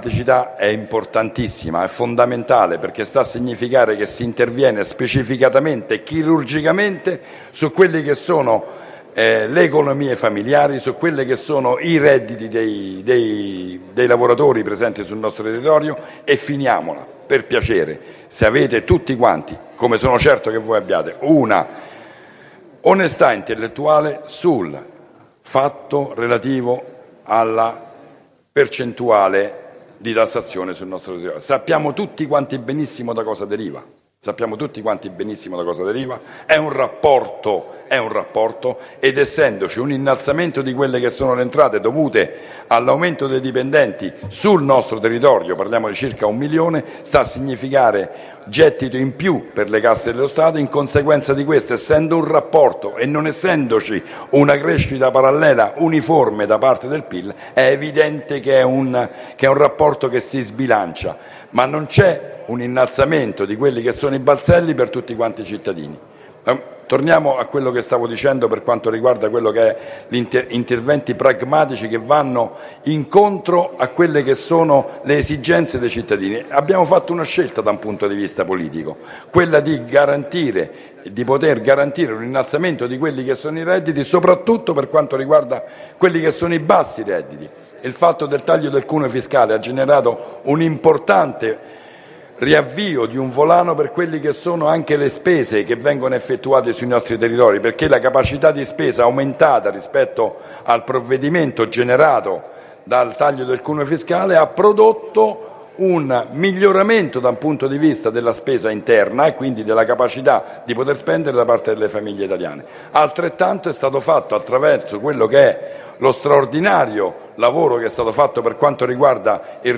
Praticità è importantissima, è fondamentale, perché sta a significare che si interviene specificatamente, chirurgicamente su quelli che sono le economie familiari, su quelli che sono i redditi dei lavoratori presenti sul nostro territorio, e finiamola, per piacere, se avete tutti quanti, come sono certo che voi abbiate, una onestà intellettuale sul fatto relativo alla percentuale di tassazione sul nostro territorio. Sappiamo tutti quanti benissimo da cosa deriva. È un rapporto, ed essendoci un innalzamento di quelle che sono le entrate dovute all'aumento dei dipendenti sul nostro territorio, parliamo di circa 1 milione, sta a significare gettito in più per le casse dello Stato. In conseguenza di questo, essendo un rapporto e non essendoci una crescita parallela uniforme da parte del PIL, è evidente che è un rapporto che si sbilancia, ma non c'è un innalzamento di quelli che sono i balzelli per tutti quanti i cittadini. Torniamo a quello che stavo dicendo per quanto riguarda quello che è gli interventi pragmatici che vanno incontro a quelle che sono le esigenze dei cittadini. Abbiamo fatto una scelta da un punto di vista politico, quella di poter garantire un innalzamento di quelli che sono i redditi, soprattutto per quanto riguarda quelli che sono i bassi redditi. Il fatto del taglio del cuneo fiscale ha generato un importante riavvio di un volano per quelli che sono anche le spese che vengono effettuate sui nostri territori, perché la capacità di spesa aumentata rispetto al provvedimento generato dal taglio del cuneo fiscale ha prodotto un miglioramento da un punto di vista della spesa interna e quindi della capacità di poter spendere da parte delle famiglie italiane. Altrettanto è stato fatto attraverso quello che è lo straordinario lavoro che è stato fatto per quanto riguarda i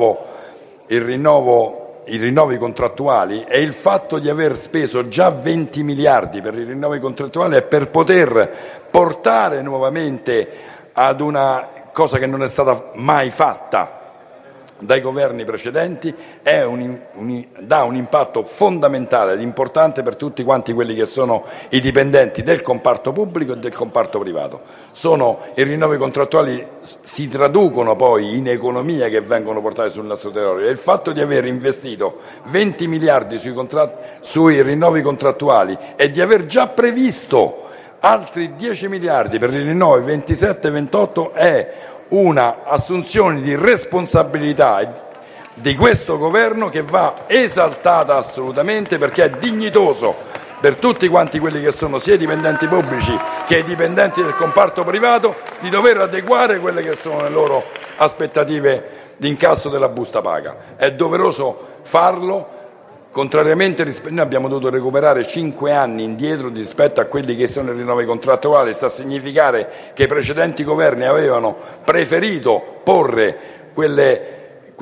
rinnovi contrattuali, e il fatto di aver speso già 20 miliardi per i rinnovi contrattuali è per poter portare nuovamente ad una cosa che non è stata mai fatta dai governi precedenti, dà un impatto fondamentale ed importante per tutti quanti quelli che sono i dipendenti del comparto pubblico e del comparto privato. I rinnovi contrattuali si traducono poi in economie che vengono portate sul nostro territorio, e il fatto di aver investito 20 miliardi sui rinnovi contrattuali e di aver già previsto altri 10 miliardi per i rinnovi 27 e 28 è una assunzione di responsabilità di questo governo che va esaltata assolutamente, perché è dignitoso per tutti quanti quelli che sono sia i dipendenti pubblici che i dipendenti del comparto privato di dover adeguare quelle che sono le loro aspettative di incasso della busta paga. È doveroso farlo. Contrariamente, noi abbiamo dovuto recuperare 5 anni indietro rispetto a quelli che sono i rinnovi contrattuali. Sta a significare che i precedenti governi avevano preferito porre quelle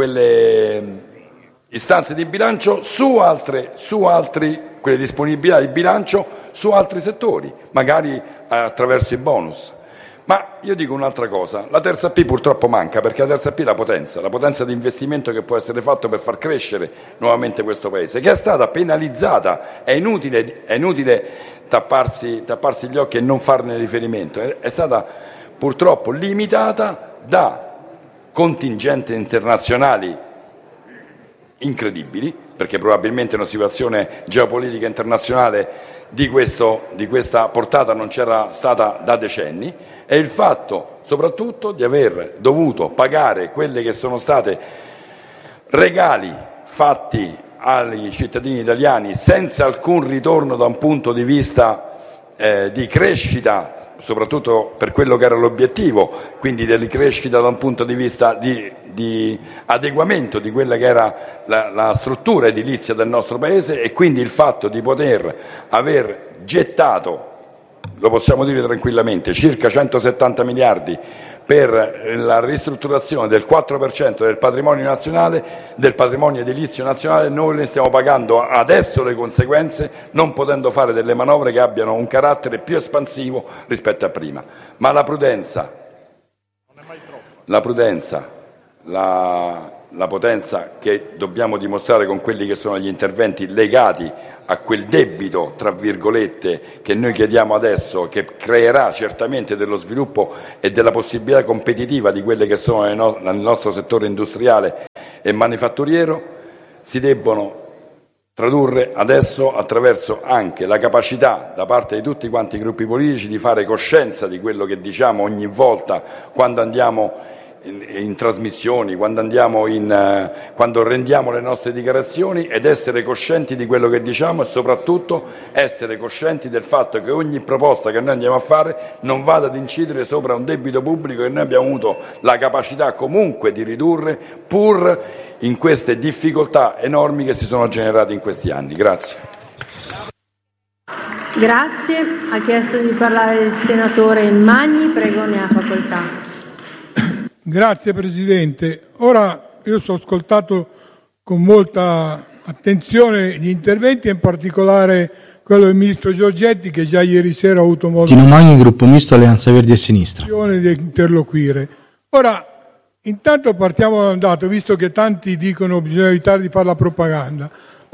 istanze di bilancio quelle disponibilità di bilancio su altri settori, magari attraverso i bonus. Ma io dico un'altra cosa: la terza P purtroppo manca, perché la terza P è la potenza di investimento che può essere fatto per far crescere nuovamente questo Paese, che è stata penalizzata. È inutile tapparsi gli occhi e non farne riferimento. È stata purtroppo limitata da contingenti internazionali incredibili, perché probabilmente una situazione geopolitica internazionale di questa portata non c'era stata da decenni, e il fatto soprattutto di aver dovuto pagare quelle che sono state regali fatti ai cittadini italiani senza alcun ritorno da un punto di vista di crescita, soprattutto per quello che era l'obiettivo, quindi della crescita da un punto di vista di adeguamento di quella che era la struttura edilizia del nostro Paese, e quindi il fatto di poter aver gettato, lo possiamo dire tranquillamente, circa 170 miliardi per la ristrutturazione del 4% del patrimonio nazionale, del patrimonio edilizio nazionale. Noi ne stiamo pagando adesso le conseguenze, non potendo fare delle manovre che abbiano un carattere più espansivo rispetto a prima. Ma la prudenza, la potenza che dobbiamo dimostrare con quelli che sono gli interventi legati a quel debito, tra virgolette, che noi chiediamo adesso, che creerà certamente dello sviluppo e della possibilità competitiva di quelle che sono nel nostro settore industriale e manifatturiero si debbono tradurre adesso attraverso anche la capacità da parte di tutti quanti i gruppi politici di fare coscienza di quello che diciamo ogni volta quando andiamo in trasmissioni, quando rendiamo le nostre dichiarazioni, ed essere coscienti di quello che diciamo e soprattutto essere coscienti del fatto che ogni proposta che noi andiamo a fare non vada ad incidere sopra un debito pubblico che noi abbiamo avuto la capacità comunque di ridurre, pur in queste difficoltà enormi che si sono generate in questi anni. Grazie. Grazie. Ha chiesto di parlare il senatore Magni, prego, ne ha facoltà. Grazie Presidente. Ora io ho ascoltato con molta attenzione gli interventi, in particolare quello del Ministro Giorgetti, che già ieri sera ho avuto modo Tino Magni, Gruppo Misto, Alleanza Verdi e Sinistra, di interloquire. Ora, intanto partiamo da un dato, visto che tanti dicono che bisogna evitare di fare la propaganda.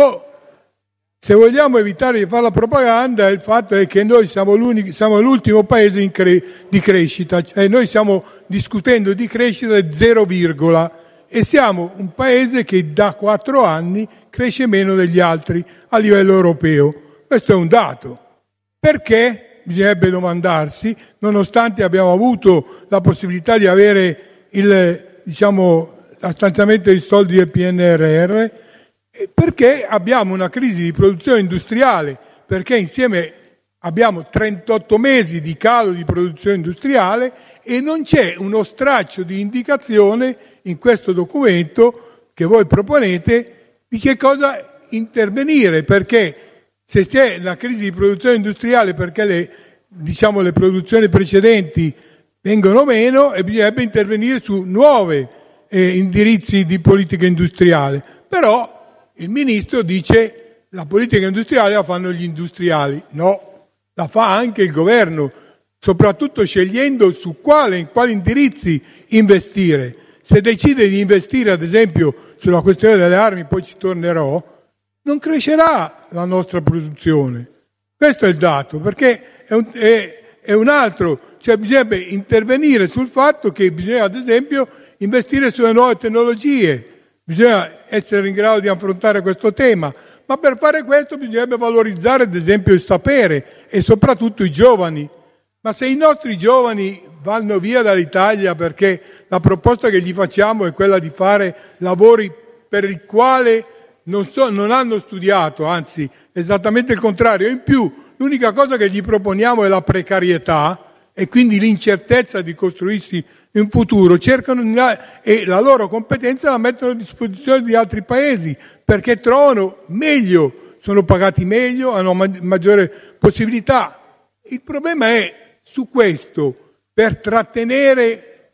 Se vogliamo evitare di fare la propaganda, il fatto è che noi siamo l'ultimo paese di crescita, cioè noi stiamo discutendo di crescita del 0, e siamo un paese che da 4 anni cresce meno degli altri a livello europeo. Questo è un dato. Perché? Bisognerebbe domandarsi, nonostante abbiamo avuto la possibilità di avere lo stanziamento di soldi del PNRR, perché abbiamo una crisi di produzione industriale, perché insieme abbiamo 38 mesi di calo di produzione industriale e non c'è uno straccio di indicazione in questo documento che voi proponete di che cosa intervenire, perché se c'è la crisi di produzione industriale perché le produzioni precedenti vengono meno, e bisognerebbe intervenire su nuovi indirizzi di politica industriale. Però il Ministro dice la politica industriale la fanno gli industriali. No, la fa anche il Governo, soprattutto scegliendo in quali indirizzi investire. Se decide di investire, ad esempio, sulla questione delle armi, poi ci tornerò, non crescerà la nostra produzione. Questo è il dato, perché è un altro. Cioè bisognerebbe intervenire sul fatto che bisogna, ad esempio, investire sulle nuove tecnologie. Bisogna essere in grado di affrontare questo tema, ma per fare questo bisognerebbe valorizzare, ad esempio, il sapere e soprattutto i giovani. Ma se i nostri giovani vanno via dall'Italia perché la proposta che gli facciamo è quella di fare lavori per il quale non hanno studiato, anzi esattamente il contrario, in più l'unica cosa che gli proponiamo è la precarietà e quindi l'incertezza di costruirsi in futuro, e la loro competenza la mettono a disposizione di altri paesi perché trovano meglio, sono pagati meglio, hanno maggiore possibilità. Il problema è su questo, per trattenere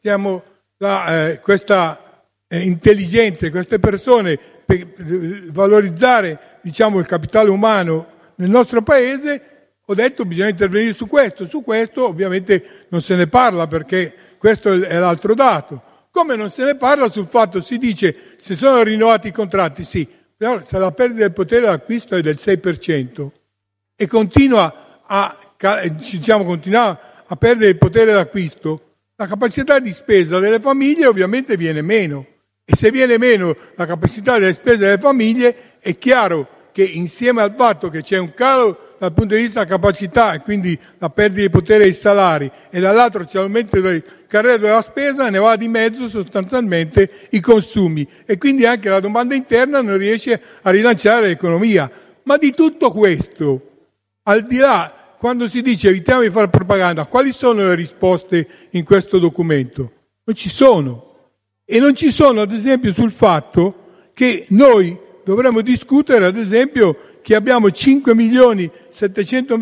questa intelligenza, queste persone, per valorizzare il capitale umano nel nostro paese. Ho detto bisogna intervenire su questo ovviamente non se ne parla, perché questo è l'altro dato. Come non se ne parla sul fatto, si dice se sono rinnovati i contratti, sì, però se la perdita del potere d'acquisto è del 6% e continua a perdere il potere d'acquisto, la capacità di spesa delle famiglie ovviamente viene meno, e se viene meno la capacità delle spese delle famiglie è chiaro che insieme al fatto che c'è un calo dal punto di vista della capacità e quindi la perdita di potere dei salari, e dall'altro c'è l'aumento del carrello della spesa, ne va di mezzo sostanzialmente i consumi, e quindi anche la domanda interna non riesce a rilanciare l'economia. Ma di tutto questo, al di là, quando si dice evitiamo di fare propaganda, quali sono le risposte in questo documento? Non ci sono. E non ci sono, ad esempio, sul fatto che noi dovremmo discutere, ad esempio, che abbiamo 5 milioni e 700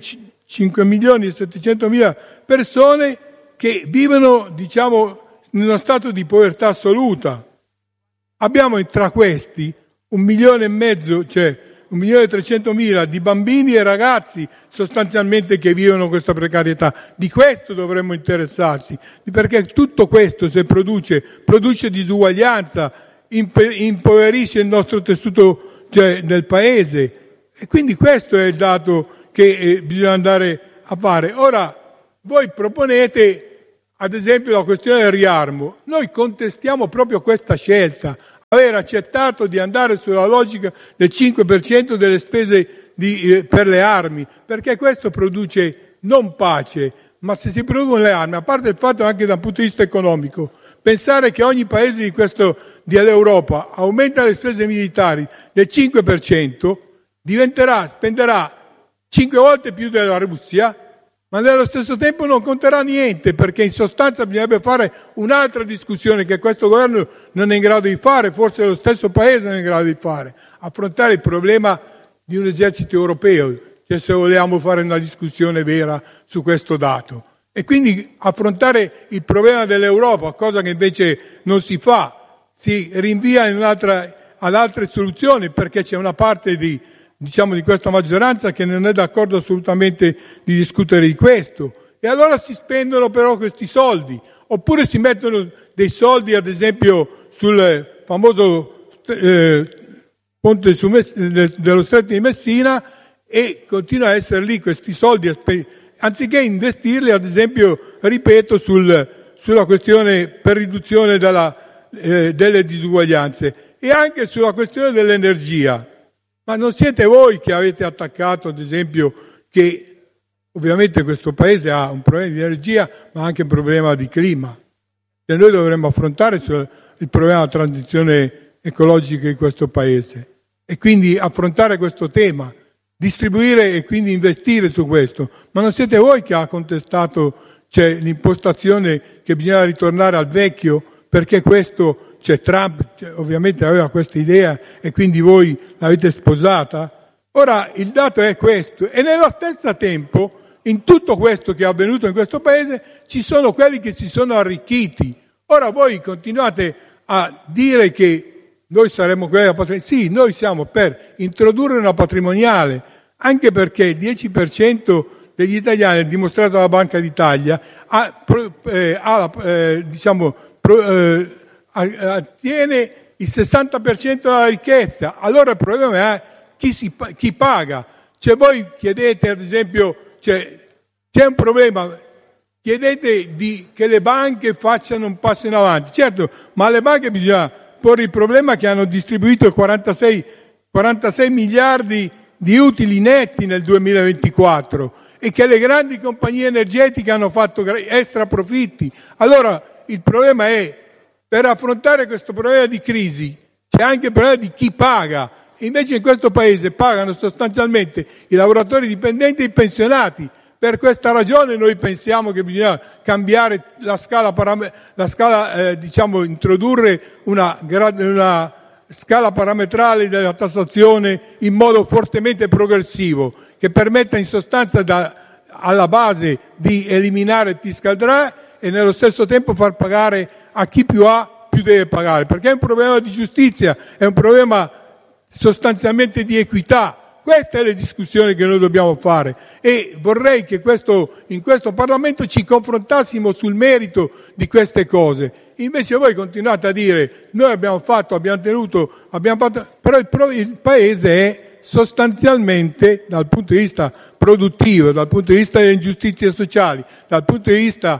mila persone che vivono, in uno stato di povertà assoluta. Abbiamo tra questi 1,5 milioni, cioè 1.300.000 di bambini e ragazzi sostanzialmente che vivono questa precarietà. Di questo dovremmo interessarsi, perché tutto questo, se produce disuguaglianza, impoverisce il nostro tessuto del paese, e quindi questo è il dato che bisogna andare a fare. Ora, voi proponete ad esempio la questione del riarmo, noi contestiamo proprio questa scelta. aver accettato di andare sulla logica del 5% delle spese per le armi, perché questo produce non pace, ma se si producono le armi, a parte il fatto anche dal punto di vista economico, pensare che ogni paese dell'Europa aumenta le spese militari del 5%, spenderà 5 volte più della Russia, ma nello stesso tempo non conterà niente, perché in sostanza bisognerebbe fare un'altra discussione che questo governo non è in grado di fare, forse lo stesso paese non è in grado di fare, affrontare il problema di un esercito europeo, cioè se vogliamo fare una discussione vera su questo dato. E quindi affrontare il problema dell'Europa, cosa che invece non si fa, si rinvia ad altre soluzioni, perché c'è una parte di questa maggioranza che non è d'accordo assolutamente di discutere di questo. E allora si spendono però questi soldi, oppure si mettono dei soldi, ad esempio, sul famoso ponte dello Stretto di Messina, e continua a essere lì questi soldi, anziché investirli, ad esempio, ripeto, sulla questione per riduzione delle disuguaglianze e anche sulla questione dell'energia. Ma non siete voi che avete attaccato, ad esempio, che ovviamente questo paese ha un problema di energia, ma anche un problema di clima. E noi dovremmo affrontare il problema della transizione ecologica di questo paese e quindi affrontare questo tema, distribuire e quindi investire su questo. Ma non siete voi che ha contestato l'impostazione che bisogna ritornare al vecchio, perché questo... Trump ovviamente aveva questa idea e quindi voi l'avete sposata. Ora il dato è questo, e nello stesso tempo in tutto questo che è avvenuto in questo paese ci sono quelli che si sono arricchiti. Ora voi continuate a dire che noi saremmo quelli della patrimoniale. Sì, noi siamo per introdurre una patrimoniale, anche perché il 10% degli italiani, è dimostrato dalla Banca d'Italia, attiene il 60% della ricchezza. Allora il problema è chi paga. Voi chiedete, ad esempio, c'è un problema, chiedete che le banche facciano un passo in avanti. Certo, ma alle banche bisogna porre il problema che hanno distribuito 46 miliardi di utili netti nel 2024 e che le grandi compagnie energetiche hanno fatto extra profitti. Allora il problema è, per affrontare questo problema di crisi c'è anche il problema di chi paga. Invece in questo paese pagano sostanzialmente i lavoratori dipendenti e i pensionati. Per questa ragione noi pensiamo che bisogna cambiare la scala, introdurre una scala parametrale della tassazione in modo fortemente progressivo, che permetta in sostanza alla base di eliminare il fiscal drive e nello stesso tempo far pagare a chi più ha, più deve pagare, perché è un problema di giustizia, è un problema sostanzialmente di equità. Queste sono le discussioni che noi dobbiamo fare e vorrei che in questo Parlamento ci confrontassimo sul merito di queste cose. Invece voi continuate a dire noi abbiamo fatto, però il Paese è sostanzialmente, dal punto di vista produttivo, dal punto di vista delle ingiustizie sociali, dal punto di vista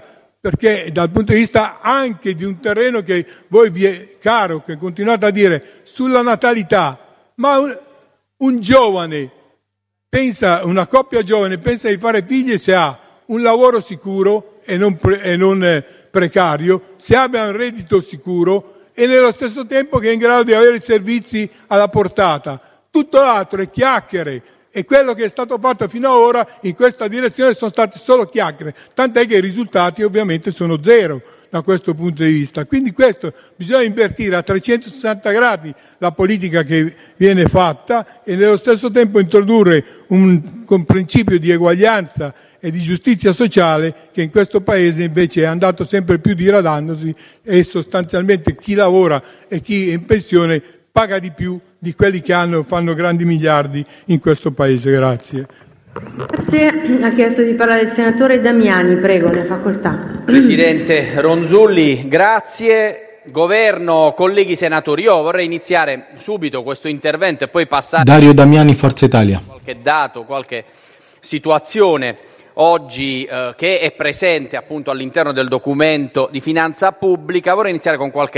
anche di un terreno che voi vi è caro, che continuate a dire sulla natalità, ma un giovane una coppia giovane pensa di fare figli se ha un lavoro sicuro e non precario, se abbia un reddito sicuro e nello stesso tempo che è in grado di avere servizi alla portata. Tutto l'altro è chiacchiere. E quello che è stato fatto fino ad ora in questa direzione sono state solo chiacchiere, tant'è che i risultati ovviamente sono zero da questo punto di vista. Quindi questo bisogna invertire a 360 gradi la politica che viene fatta e nello stesso tempo introdurre un principio di eguaglianza e di giustizia sociale che in questo Paese invece è andato sempre più diradandosi e sostanzialmente chi lavora e chi è in pensione paga di più di quelli che fanno grandi miliardi in questo Paese. Grazie. Grazie. Ha chiesto di parlare il senatore Damiani, prego, ne ha facoltà. Presidente Ronzulli, grazie. Governo, colleghi senatori, io vorrei iniziare subito questo intervento e poi passare... Dario Damiani, Forza Italia. Qualche dato, qualche situazione oggi che è presente appunto all'interno del documento di finanza pubblica. Vorrei iniziare con qualche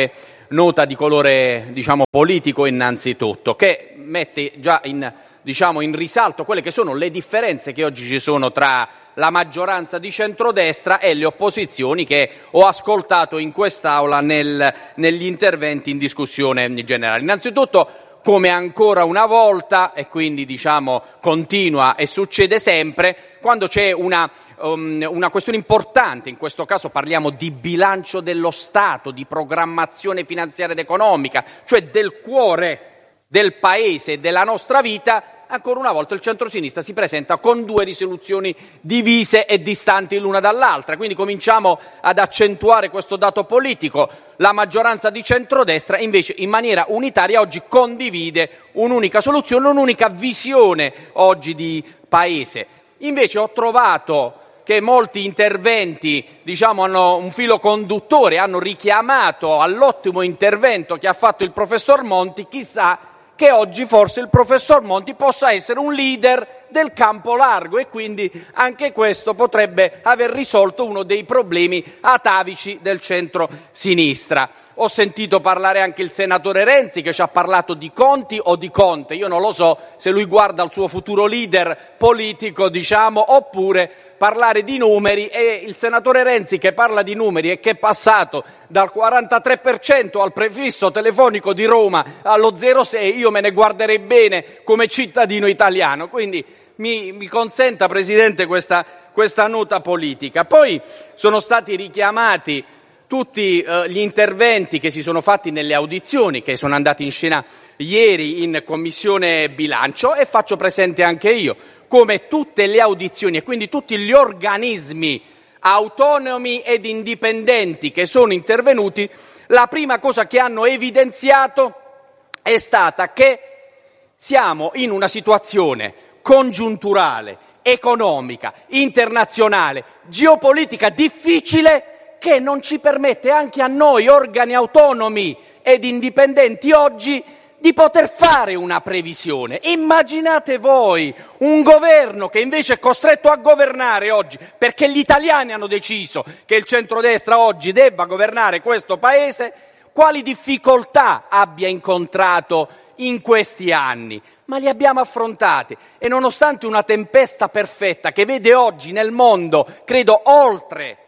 nota di colore, politico innanzitutto, che mette già in risalto quelle che sono le differenze che oggi ci sono tra la maggioranza di centrodestra e le opposizioni che ho ascoltato in quest'Aula negli interventi in discussione generale. Innanzitutto, come ancora una volta, e quindi continua e succede sempre, quando c'è una questione importante, in questo caso parliamo di bilancio dello Stato, di programmazione finanziaria ed economica, cioè del cuore del Paese e della nostra vita, ancora una volta il centrosinistra si presenta con due risoluzioni divise e distanti l'una dall'altra. Quindi cominciamo ad accentuare questo dato politico. La maggioranza di centrodestra invece in maniera unitaria oggi condivide un'unica soluzione, un'unica visione oggi di Paese. Invece ho trovato che molti interventi hanno un filo conduttore, hanno richiamato all'ottimo intervento che ha fatto il professor Monti. Chissà che oggi forse il professor Monti possa essere un leader del campo largo e quindi anche questo potrebbe aver risolto uno dei problemi atavici del centro-sinistra. Ho sentito parlare anche il senatore Renzi, che ci ha parlato di conti o di Conte. Io non lo so se lui guarda al suo futuro leader politico, oppure parlare di numeri, e il senatore Renzi che parla di numeri e che è passato dal 43% al prefisso telefonico di Roma allo 0,6, io me ne guarderei bene come cittadino italiano. Quindi mi consenta, Presidente, questa nota politica. Poi sono stati richiamati tutti gli interventi che si sono fatti nelle audizioni che sono andati in scena ieri in Commissione Bilancio, e faccio presente anche io come tutte le audizioni e quindi tutti gli organismi autonomi ed indipendenti che sono intervenuti, la prima cosa che hanno evidenziato è stata che siamo in una situazione congiunturale, economica, internazionale, geopolitica difficile, che non ci permette anche a noi, organi autonomi ed indipendenti, oggi di poter fare una previsione. Immaginate voi un governo che invece è costretto a governare oggi, perché gli italiani hanno deciso che il centrodestra oggi debba governare questo Paese, quali difficoltà abbia incontrato in questi anni, ma li abbiamo affrontati, e nonostante una tempesta perfetta che vede oggi nel mondo, credo, oltre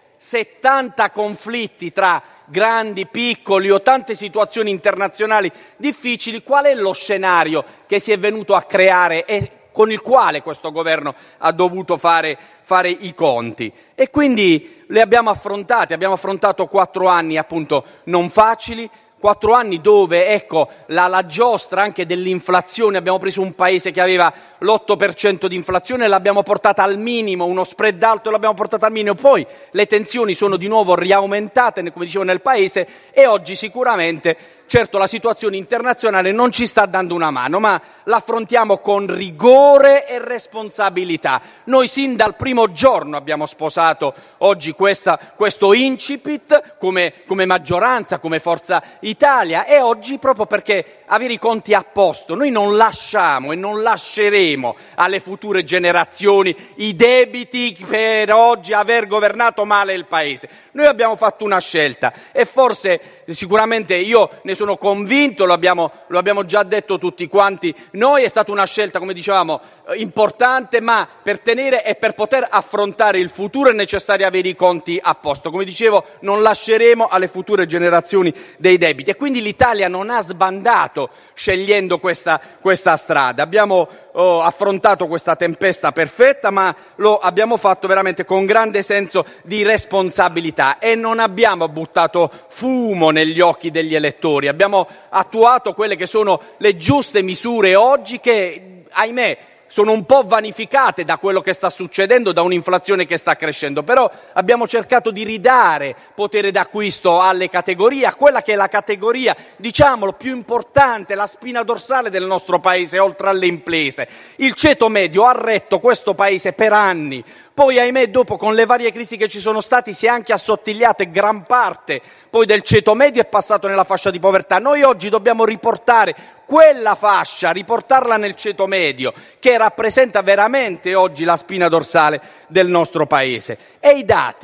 70 conflitti tra grandi, piccoli o tante situazioni internazionali difficili, qual è lo scenario che si è venuto a creare e con il quale questo governo ha dovuto fare i conti? E quindi li abbiamo affrontato 4 anni appunto non facili, 4 anni dove, la giostra anche dell'inflazione, abbiamo preso un paese che aveva l'8% di inflazione, l'abbiamo portata al minimo, uno spread alto l'abbiamo portata al minimo, poi le tensioni sono di nuovo riaumentate, come dicevo, nel paese, e oggi sicuramente, certo, la situazione internazionale non ci sta dando una mano, ma l'affrontiamo con rigore e responsabilità. Noi sin dal primo giorno abbiamo sposato oggi questo incipit come maggioranza, come Forza Italia, e oggi, proprio perché avere i conti a posto, noi non lasciamo e non lasceremo alle future generazioni i debiti per oggi aver governato male il Paese. Noi abbiamo fatto una scelta, e forse, sicuramente, io ne sono convinto, lo abbiamo già detto tutti quanti noi, è stata una scelta, come dicevamo, importante, ma per tenere e per poter affrontare il futuro è necessario avere i conti a posto. Come dicevo, non lasceremo alle future generazioni dei debiti, e quindi l'Italia non ha sbandato scegliendo questa strada. Abbiamo affrontato questa tempesta perfetta, ma lo abbiamo fatto veramente con grande senso di responsabilità, e non abbiamo buttato fumo negli occhi degli elettori. Abbiamo attuato quelle che sono le giuste misure oggi, che, ahimè, sono un po' vanificate da quello che sta succedendo, da un'inflazione che sta crescendo, però abbiamo cercato di ridare potere d'acquisto alle categorie, a quella che è la categoria, diciamolo, più importante, la spina dorsale del nostro Paese, oltre alle imprese. Il ceto medio ha retto questo Paese per anni, poi, ahimè, dopo, con le varie crisi che ci sono stati, si è anche assottigliato, e gran parte poi del ceto medio è passato nella fascia di povertà. Noi oggi dobbiamo riportare quella fascia, riportarla nel ceto medio, che rappresenta veramente oggi la spina dorsale del nostro Paese. E i dati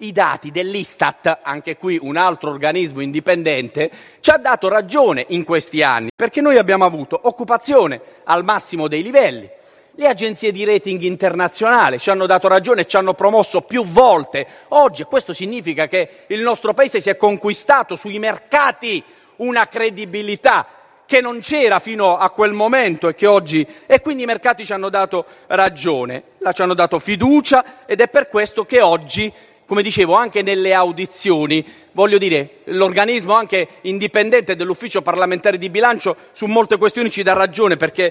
i dati dell'Istat, anche qui un altro organismo indipendente, ci ha dato ragione in questi anni, perché noi abbiamo avuto occupazione al massimo dei livelli. Le agenzie di rating internazionali ci hanno dato ragione e ci hanno promosso più volte. Oggi questo significa che il nostro Paese si è conquistato sui mercati una credibilità che non c'era fino a quel momento e che oggi, e quindi i mercati ci hanno dato ragione, ci hanno dato fiducia, ed è per questo che oggi, come dicevo, anche nelle audizioni, voglio dire, l'organismo anche indipendente dell'Ufficio parlamentare di bilancio su molte questioni ci dà ragione, perché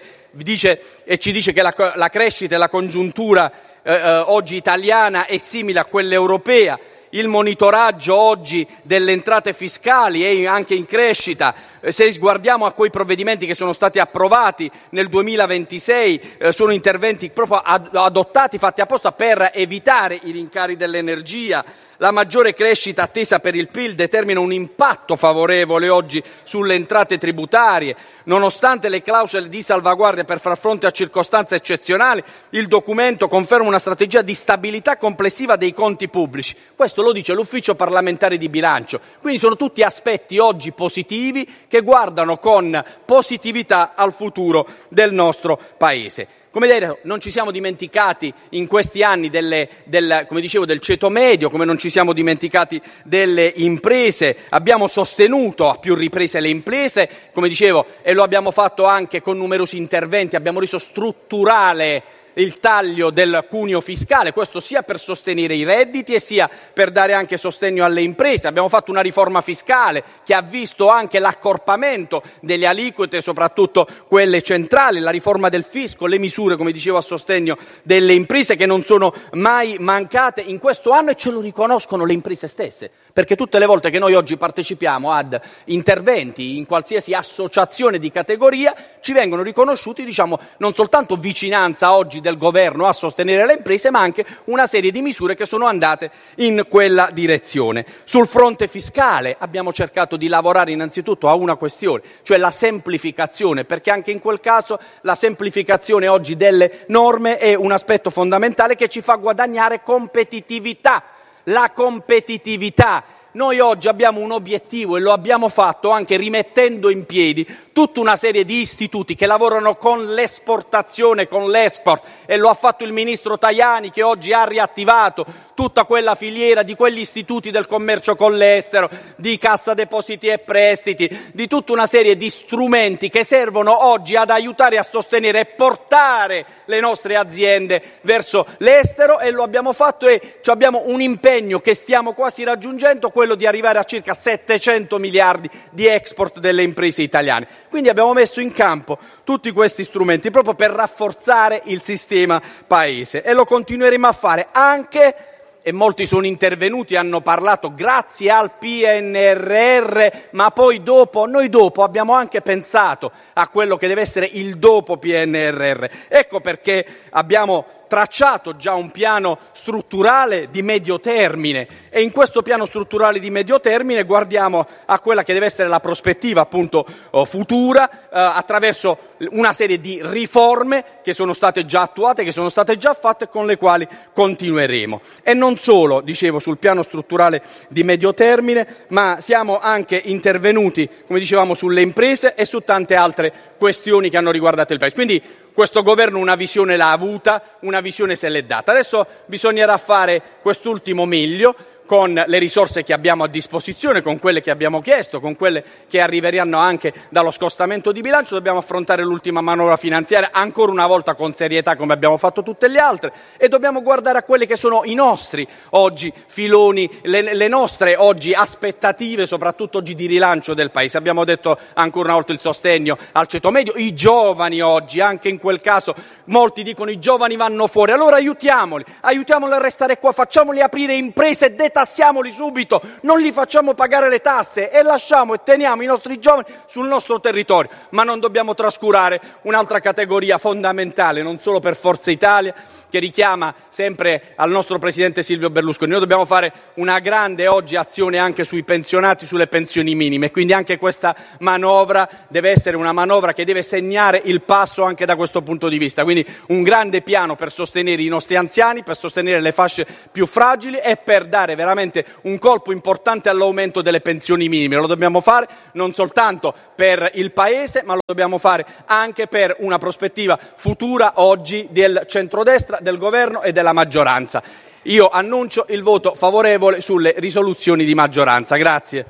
ci dice che la crescita e la congiuntura oggi italiana è simile a quella europea. Il monitoraggio oggi delle entrate fiscali è anche in crescita. Se sguardiamo a quei provvedimenti che sono stati approvati nel 2026, sono interventi proprio adottati, fatti apposta per evitare i rincari dell'energia. La maggiore crescita attesa per il PIL determina un impatto favorevole oggi sulle entrate tributarie. Nonostante le clausole di salvaguardia per far fronte a circostanze eccezionali, il documento conferma una strategia di stabilità complessiva dei conti pubblici. Questo lo dice l'Ufficio parlamentare di bilancio. Quindi sono tutti aspetti oggi positivi che guardano con positività al futuro del nostro Paese. Come detto, non ci siamo dimenticati in questi anni come dicevo, del ceto medio, come non ci siamo dimenticati delle imprese. Abbiamo sostenuto a più riprese le imprese, come dicevo, e lo abbiamo fatto anche con numerosi interventi. Abbiamo reso strutturale il taglio del cuneo fiscale, questo sia per sostenere i redditi e sia per dare anche sostegno alle imprese. Abbiamo fatto una riforma fiscale che ha visto anche l'accorpamento delle aliquote, soprattutto quelle centrali, la riforma del fisco, le misure, come dicevo, a sostegno delle imprese che non sono mai mancate in questo anno, e ce lo riconoscono le imprese stesse, perché tutte le volte che noi oggi partecipiamo ad interventi in qualsiasi associazione di categoria ci vengono riconosciuti, non soltanto vicinanza oggi del governo a sostenere le imprese, ma anche una serie di misure che sono andate in quella direzione. Sul fronte fiscale abbiamo cercato di lavorare innanzitutto a una questione, cioè la semplificazione, perché anche in quel caso la semplificazione oggi delle norme è un aspetto fondamentale che ci fa guadagnare competitività. La competitività. Noi oggi abbiamo un obiettivo e lo abbiamo fatto anche rimettendo in piedi tutta una serie di istituti che lavorano con l'esportazione, con l'export, e lo ha fatto il ministro Tajani, che oggi ha riattivato tutta quella filiera di quegli istituti del commercio con l'estero, di Cassa Depositi e Prestiti, di tutta una serie di strumenti che servono oggi ad aiutare a sostenere e portare le nostre aziende verso l'estero, e lo abbiamo fatto, e abbiamo un impegno che stiamo quasi raggiungendo, quello di arrivare a circa 700 miliardi di export delle imprese italiane. Quindi abbiamo messo in campo tutti questi strumenti proprio per rafforzare il sistema Paese, e lo continueremo a fare anche, e molti sono intervenuti e hanno parlato, grazie al PNRR, ma poi noi dopo abbiamo anche pensato a quello che deve essere il dopo PNRR. Ecco perché abbiamo tracciato già un piano strutturale di medio termine, e in questo piano strutturale di medio termine guardiamo a quella che deve essere la prospettiva appunto futura, attraverso una serie di riforme che sono state già attuate, che sono state già fatte, con le quali continueremo. E non solo, dicevo, sul piano strutturale di medio termine, ma siamo anche intervenuti, come dicevamo, sulle imprese e su tante altre questioni che hanno riguardato il Paese. Quindi questo governo una visione l'ha avuta, una visione se l'è data. Adesso bisognerà fare quest'ultimo miglio con le risorse che abbiamo a disposizione, con quelle che abbiamo chiesto, con quelle che arriveranno anche dallo scostamento di bilancio. Dobbiamo affrontare l'ultima manovra finanziaria ancora una volta con serietà, come abbiamo fatto tutte le altre, e dobbiamo guardare a quelli che sono i nostri oggi filoni, le nostre oggi aspettative, soprattutto oggi di rilancio del Paese. Abbiamo detto ancora una volta il sostegno al ceto medio, i giovani oggi, anche in quel caso molti dicono i giovani vanno fuori, allora aiutiamoli a restare qua, facciamoli aprire imprese, detassiamoli subito, non li facciamo pagare le tasse e lasciamo e teniamo i nostri giovani sul nostro territorio. Ma non dobbiamo trascurare un'altra categoria fondamentale, non solo per Forza Italia, che richiama sempre al nostro presidente Silvio Berlusconi. Noi dobbiamo fare una grande oggi azione anche sui pensionati, sulle pensioni minime, quindi anche questa manovra deve essere una manovra che deve segnare il passo anche da questo punto di vista. Quindi un grande piano per sostenere i nostri anziani, per sostenere le fasce più fragili e per dare veramente un colpo importante all'aumento delle pensioni minime. Lo dobbiamo fare non soltanto per il Paese, ma lo dobbiamo fare anche per una prospettiva futura oggi del centrodestra, del governo e della maggioranza. Io annuncio il voto favorevole sulle risoluzioni di maggioranza. Grazie.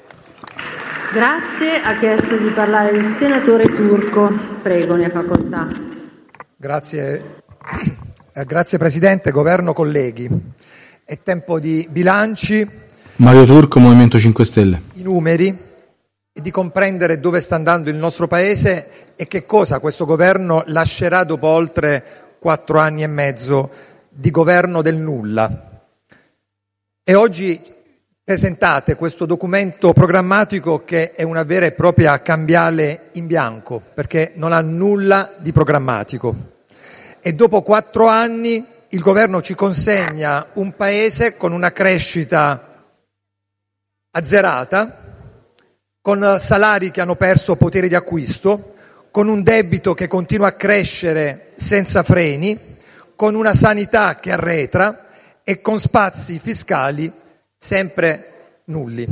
Grazie. Ha chiesto di parlare il senatore Turco. Prego, ne ha facoltà. Grazie Presidente, Governo, colleghi. È tempo di bilanci. Mario Turco, Movimento 5 Stelle. I numeri e di comprendere dove sta andando il nostro Paese e che cosa questo governo lascerà dopo oltre 4 anni e mezzo di governo del nulla. E oggi presentate questo documento programmatico che è una vera e propria cambiale in bianco, perché non ha nulla di programmatico. E dopo 4 anni il governo ci consegna un Paese con una crescita azzerata, con salari che hanno perso potere di acquisto, con un debito che continua a crescere senza freni, con una sanità che arretra e con spazi fiscali sempre nulli.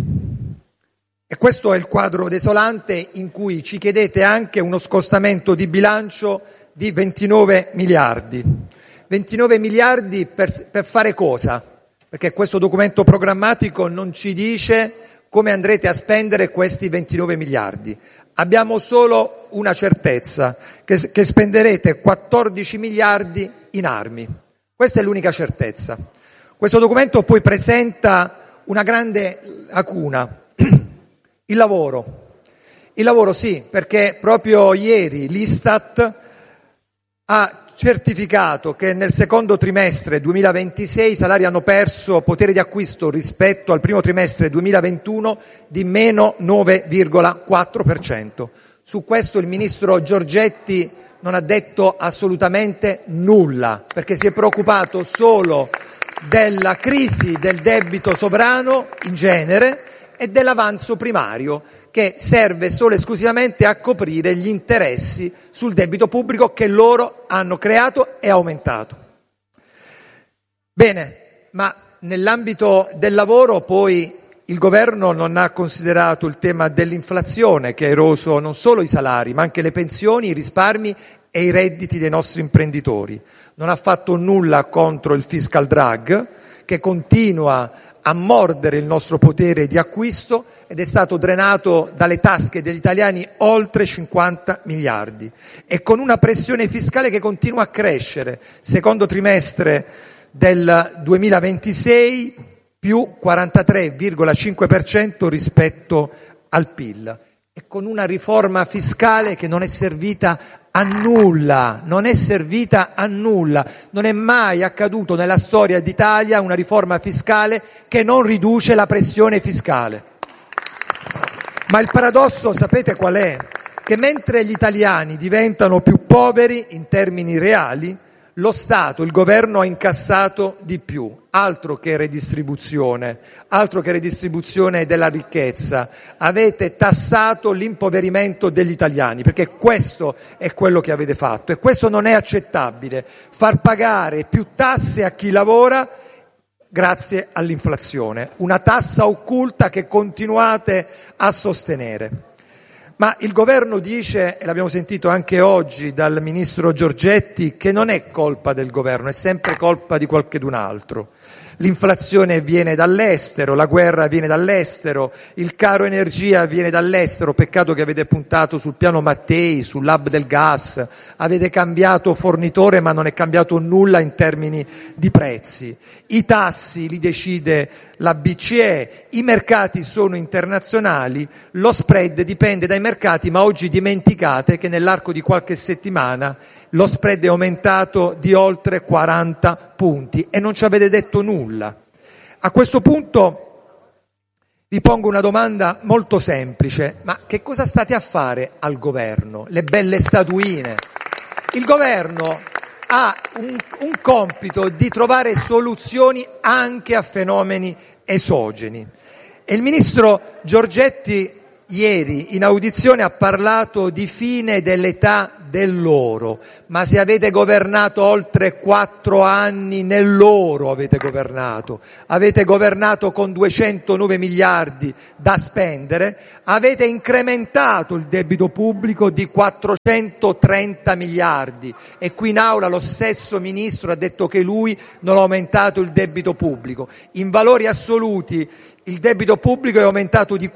E questo è il quadro desolante in cui ci chiedete anche uno scostamento di bilancio di 29 miliardi. 29 miliardi per fare cosa? Perché questo documento programmatico non ci dice come andrete a spendere questi 29 miliardi. Abbiamo solo una certezza, che spenderete 14 miliardi in armi. Questa è l'unica certezza. Questo documento poi presenta una grande lacuna, il lavoro. Il lavoro sì, perché proprio ieri l'Istat ha certificato che nel secondo trimestre 2026 i salari hanno perso potere di acquisto rispetto al primo trimestre 2021 di meno 9,4%. Su questo il ministro Giorgetti non ha detto assolutamente nulla, perché si è preoccupato solo della crisi del debito sovrano in genere e dell'avanzo primario, che serve solo e esclusivamente a coprire gli interessi sul debito pubblico che loro hanno creato e aumentato. Bene, ma nell'ambito del lavoro poi il governo non ha considerato il tema dell'inflazione, che ha eroso non solo i salari, ma anche le pensioni, i risparmi e i redditi dei nostri imprenditori. Non ha fatto nulla contro il fiscal drag, che continua a mordere il nostro potere di acquisto ed è stato drenato dalle tasche degli italiani oltre 50 miliardi. E con una pressione fiscale che continua a crescere, secondo trimestre del 2026 più 43,5% rispetto al PIL, e con una riforma fiscale che non è servita a nulla, non è mai accaduto nella storia d'Italia una riforma fiscale che non riduce la pressione fiscale. Ma il paradosso sapete qual è? Che mentre gli italiani diventano più poveri in termini reali, lo Stato, il governo ha incassato di più, altro che redistribuzione della ricchezza. Avete tassato l'impoverimento degli italiani, perché questo è quello che avete fatto e questo non è accettabile, far pagare più tasse a chi lavora grazie all'inflazione, una tassa occulta che continuate a sostenere. Ma il governo dice, e l'abbiamo sentito anche oggi dal ministro Giorgetti, che non è colpa del governo, è sempre colpa di qualcun altro. L'inflazione viene dall'estero, la guerra viene dall'estero, il caro energia viene dall'estero, peccato che avete puntato sul piano Mattei, sull'hub del gas, avete cambiato fornitore ma non è cambiato nulla in termini di prezzi. I tassi li decide la BCE, i mercati sono internazionali, lo spread dipende dai mercati, ma oggi dimenticate che nell'arco di qualche settimana lo spread è aumentato di oltre 40 punti e non ci avete detto nulla. A questo punto vi pongo una domanda molto semplice: ma che cosa state a fare al governo? Le belle statuine. Il governo ha un compito di trovare soluzioni anche a fenomeni esogeni. E il ministro Giorgetti ieri in audizione ha parlato di fine dell'età dell'oro, ma se avete governato oltre 4 anni nell'oro avete governato con 209 miliardi da spendere, avete incrementato il debito pubblico di 430 miliardi e qui in aula lo stesso ministro ha detto che lui non ha aumentato il debito pubblico. In valori assoluti il debito pubblico è aumentato di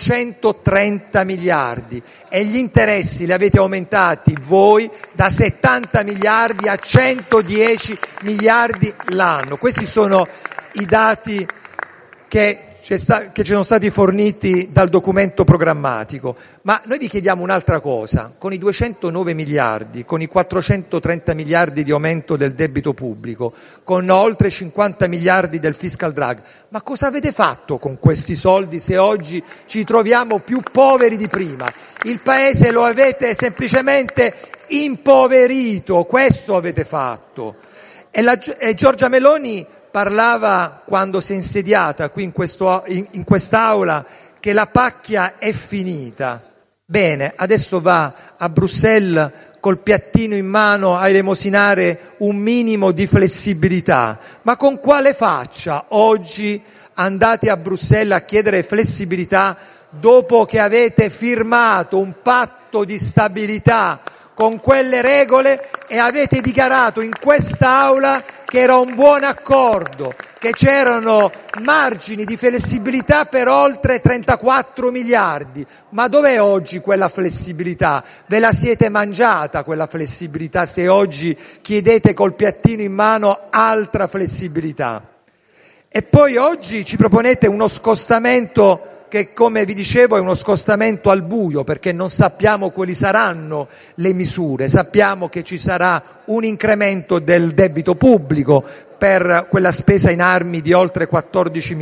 430 miliardi e gli interessi li avete aumentati voi da 70 miliardi a 110 miliardi l'anno. Questi sono i dati che ci sono stati forniti dal documento programmatico. Ma noi vi chiediamo un'altra cosa: con i 209 miliardi, con i 430 miliardi di aumento del debito pubblico, con oltre 50 miliardi del fiscal drag, ma cosa avete fatto con questi soldi se oggi ci troviamo più poveri di prima? Il Paese lo avete semplicemente impoverito, questo avete fatto. E Giorgia Meloni parlava, quando si è insediata qui in quest'aula, che la pacchia è finita. Bene, adesso va a Bruxelles col piattino in mano a elemosinare un minimo di flessibilità. Ma con quale faccia oggi andate a Bruxelles a chiedere flessibilità dopo che avete firmato un patto di stabilità con quelle regole e avete dichiarato in quest'aula che era un buon accordo, che c'erano margini di flessibilità per oltre 34 miliardi. Ma dov'è oggi quella flessibilità? Ve la siete mangiata quella flessibilità se oggi chiedete col piattino in mano altra flessibilità. E poi oggi ci proponete uno scostamento che, come vi dicevo, è uno scostamento al buio, perché non sappiamo quali saranno le misure. Sappiamo che ci sarà un incremento del debito pubblico per quella spesa in armi di oltre 14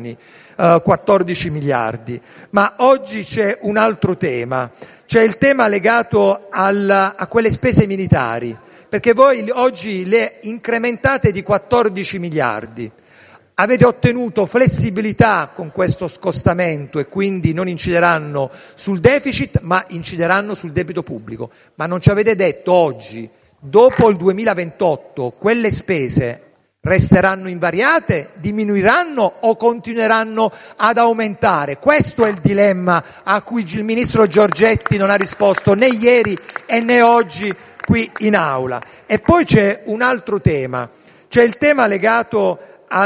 miliardi. Ma oggi c'è un altro tema, c'è il tema legato a quelle spese militari, perché voi oggi le incrementate di 14 miliardi. Avete ottenuto flessibilità con questo scostamento e quindi non incideranno sul deficit, ma incideranno sul debito pubblico. Ma non ci avete detto oggi, dopo il 2028, quelle spese resteranno invariate, diminuiranno o continueranno ad aumentare? Questo è il dilemma a cui il ministro Giorgetti non ha risposto né ieri né oggi qui in aula. E poi c'è un altro tema, c'è il tema legato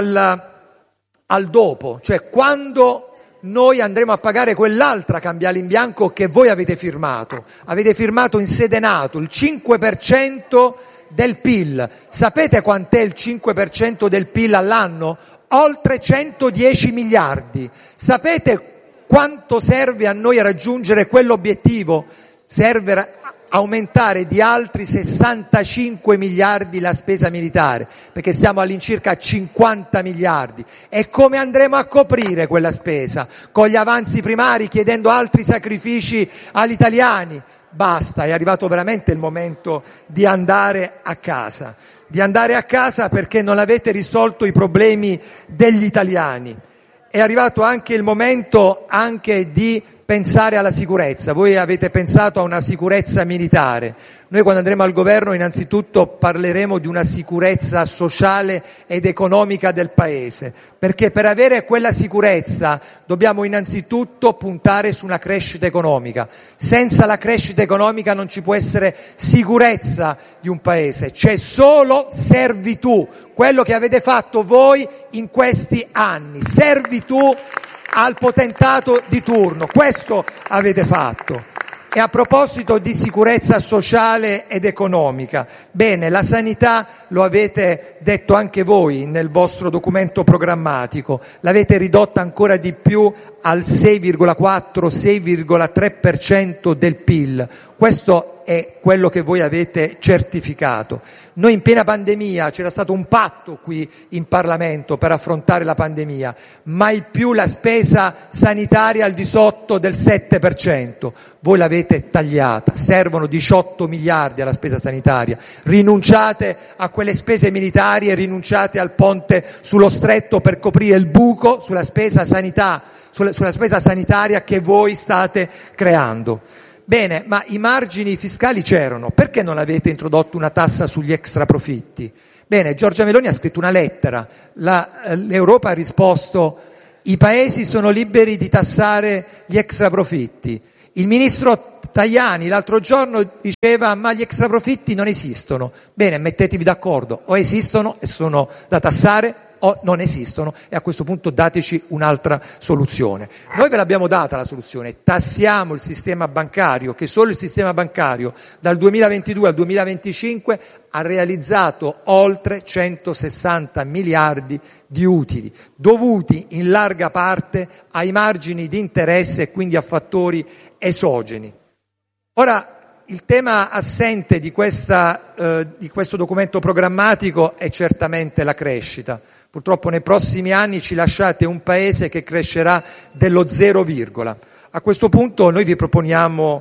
al dopo, cioè quando noi andremo a pagare quell'altra cambiale in bianco che voi avete firmato in sede NATO, il 5% del PIL. Sapete quant'è il 5% del PIL all'anno? Oltre 110 miliardi. Sapete quanto serve a noi a raggiungere quell'obiettivo? Serve aumentare di altri 65 miliardi la spesa militare, perché stiamo all'incirca a 50 miliardi. E come andremo a coprire quella spesa? Con gli avanzi primari, chiedendo altri sacrifici agli italiani? Basta, è arrivato veramente il momento di andare a casa. Perché non avete risolto i problemi degli italiani. È arrivato anche il momento di pensare alla sicurezza. Voi avete pensato a una sicurezza militare. Noi quando andremo al governo innanzitutto parleremo di una sicurezza sociale ed economica del Paese, perché per avere quella sicurezza dobbiamo innanzitutto puntare su una crescita economica. Senza la crescita economica non ci può essere sicurezza di un Paese, c'è solo servitù, quello che avete fatto voi in questi anni, servitù al potentato di turno, questo avete fatto. E a proposito di sicurezza sociale ed economica, bene, la sanità, lo avete detto anche voi nel vostro documento programmatico, l'avete ridotta ancora di più al 6,4-6,3% del PIL. Questo è quello che voi avete certificato. Noi in piena pandemia c'era stato un patto qui in Parlamento per affrontare la pandemia, mai più la spesa sanitaria al di sotto del 7%. Voi l'avete tagliata, servono 18 miliardi alla spesa sanitaria, rinunciate a quelle spese militari e rinunciate al ponte sullo stretto per coprire il buco sulla spesa sanità, sulla spesa sanitaria che voi state creando. Bene, ma i margini fiscali c'erano, perché non avete introdotto una tassa sugli extraprofitti? Bene, Giorgia Meloni ha scritto una lettera, l'Europa ha risposto: i paesi sono liberi di tassare gli extraprofitti. Il ministro Tajani l'altro giorno diceva: ma gli extraprofitti non esistono. Bene, mettetevi d'accordo, o esistono e sono da tassare o non esistono, e a questo punto dateci un'altra soluzione. Noi ve l'abbiamo data la soluzione: tassiamo il sistema bancario, che solo il sistema bancario dal 2022 al 2025 ha realizzato oltre 160 miliardi di utili, dovuti in larga parte ai margini di interesse e quindi a fattori esogeni. Ora, il tema assente di questo documento programmatico è certamente la crescita. Purtroppo nei prossimi anni ci lasciate un paese che crescerà dello 0, a questo punto noi vi proponiamo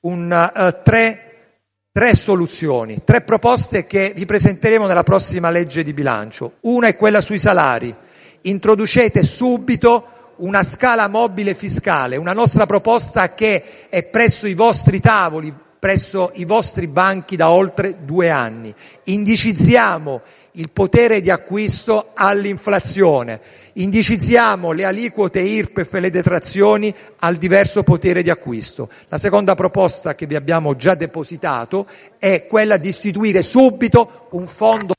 tre soluzioni, 3 proposte che vi presenteremo nella prossima legge di bilancio. Una è quella sui salari. Introducete subito una scala mobile fiscale, una nostra proposta che è presso i vostri tavoli, presso i vostri banchi da oltre 2 anni. Indicizziamo il potere di acquisto all'inflazione, indicizziamo le aliquote IRPEF e le detrazioni al diverso potere di acquisto. La seconda proposta, che vi abbiamo già depositato, è quella di istituire subito un fondo.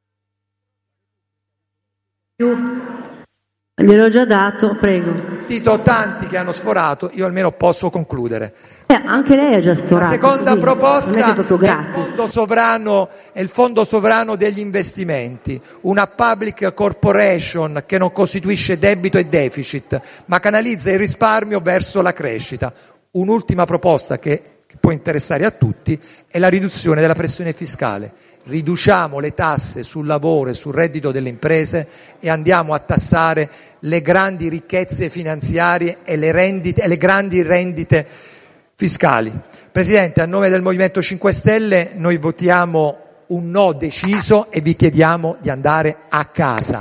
Gliel'ho già dato, prego. Tanti che hanno sforato, io almeno posso concludere. Anche lei ha già sforato. La seconda così, proposta non è proprio è il fondo sovrano degli investimenti, una public corporation che non costituisce debito e deficit, ma canalizza il risparmio verso la crescita. Un'ultima proposta che può interessare a tutti è la riduzione della pressione fiscale. Riduciamo le tasse sul lavoro e sul reddito delle imprese e andiamo a tassare le grandi ricchezze finanziarie e le grandi rendite fiscali. Presidente, a nome del Movimento 5 Stelle noi votiamo un no deciso e vi chiediamo di andare a casa.